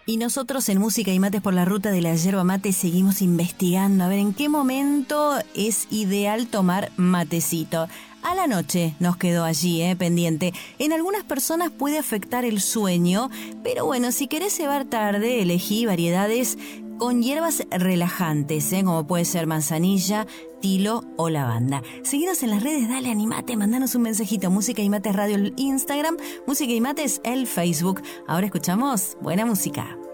Y nosotros en Música y Mates por la Ruta de la Yerba Mate seguimos investigando a ver en qué momento es ideal tomar matecito. A la noche nos quedó allí, pendiente. En algunas personas puede afectar el sueño, pero bueno, si querés cebar tarde, elegí variedades con hierbas relajantes, como puede ser manzanilla, tilo o lavanda. Seguinos en las redes, dale, animate, mandanos un mensajito. Música y Mates Radio el Instagram, Música y Mates el Facebook. Ahora escuchamos buena música.